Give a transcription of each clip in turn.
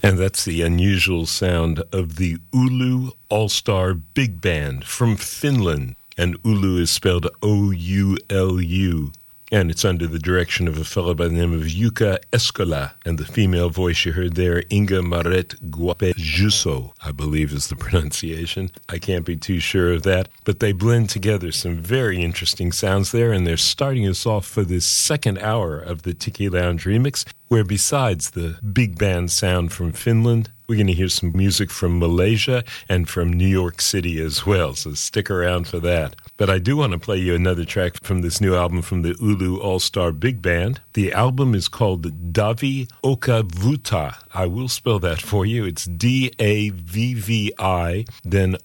And that's the unusual sound of the Oulu All-Star Big Band from Finland. And Oulu is spelled O-U-L-U. And it's under the direction of a fellow by the name of Jukka Eskola. And the female voice you heard there, Inga-Maret Guape-Juso, I believe is the pronunciation. I can't be too sure of that. But they blend together some very interesting sounds there, and they're starting us off for this second hour of the Tiki Lounge Remix, where besides the big band sound from Finland, we're going to hear some music from Malaysia and from New York City as well, so stick around for that. But I do want to play you another track from this new album from the Oulu All-Star Big Band. The album is called Davvi Okkavuutta. I will spell that for you. It's D-A-V-V-I, then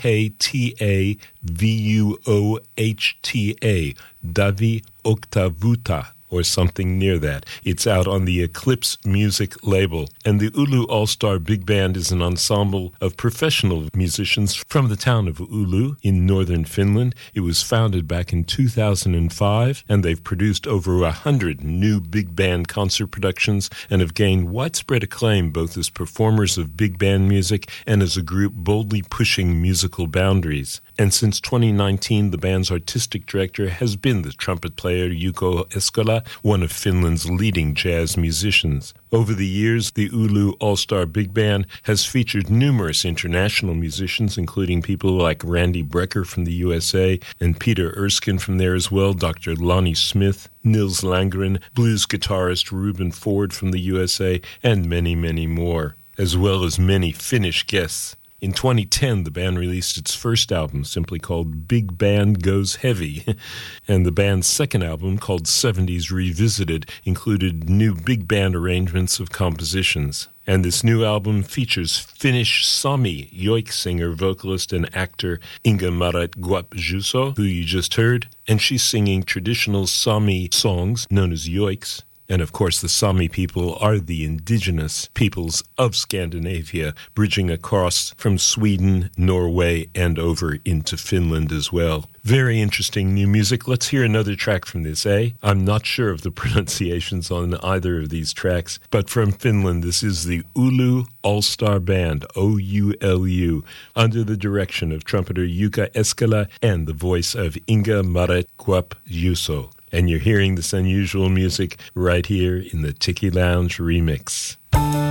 O-K-T-A-V-U-O-H-T-A, Davvi Okkavuutta, or something near that. It's out on the Eclipse Music label. And the Oulu All-Star Big Band is an ensemble of professional musicians from the town of Oulu in northern Finland. It was founded back in 2005, and they've produced over 100 new big band concert productions and have gained widespread acclaim both as performers of big band music and as a group boldly pushing musical boundaries. And since 2019, the band's artistic director has been the trumpet player Jukka Eskola, one of Finland's leading jazz musicians. Over the years, the Oulu All-Star Big Band has featured numerous international musicians, including people like Randy Brecker from the USA and Peter Erskine from there as well, Dr. Lonnie Smith, Nils Landgren, blues guitarist Ruben Ford from the USA, and many, many more, as well as many Finnish guests. In 2010, the band released its first album, simply called Big Band Goes Heavy, and the band's second album, called 70s Revisited, included new big band arrangements of compositions. And this new album features Finnish Sami Joik singer, vocalist, and actor Inga-Maret Guape-Juso, who you just heard, and she's singing traditional Sami songs known as joiks. And of course, the Sami people are the indigenous peoples of Scandinavia, bridging across from Sweden, Norway, and over into Finland as well. Very interesting new music. Let's hear another track from this, eh? I'm not sure of the pronunciations on either of these tracks, but from Finland, this is the Oulu All-Star Band, O-U-L-U, under the direction of trumpeter Jukka Eskola and the voice of Inga-Maret Guape-Juso. And you're hearing this unusual music right here in the Tiki Lounge Remix.